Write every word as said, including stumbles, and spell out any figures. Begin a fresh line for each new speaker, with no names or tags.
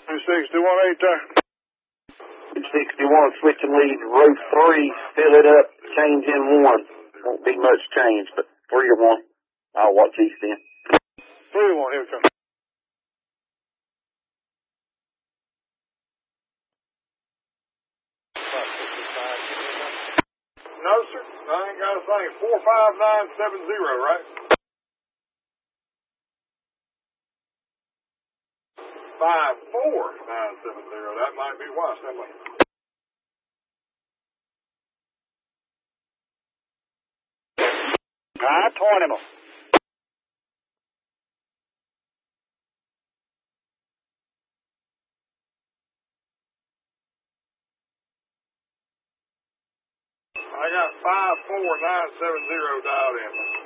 two sixty-one eight there.
two sixty-one, switching lead, row three, fill it up, change in one. Won't be much change, but three or one. I'll watch east end.
Three one, here we come. No, sir. I ain't got a thing. four five nine seven zero, right? five four nine seven zero. That might be why. Stand by.
I twenty them.
I got five four nine seven zero dialed in.